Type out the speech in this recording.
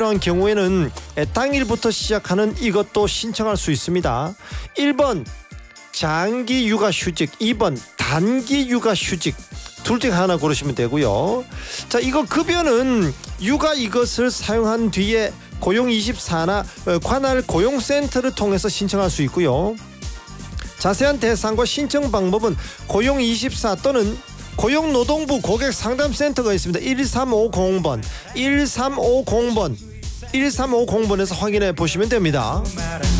필요한 경우에는 당일부터 시작하는 이것도 신청할 수 있습니다. 1번 장기 육아휴직, 2번 단기 육아휴직 둘 중 하나 고르시면 되고요. 자, 이거 급여는 육아 이것을 사용한 뒤에 고용24나 관할 고용센터를 통해서 신청할 수 있고요. 자세한 대상과 신청 방법은 고용24 또는 고용노동부 고객상담센터가 있습니다. 1350번 1350번에서 확인해 보시면 됩니다.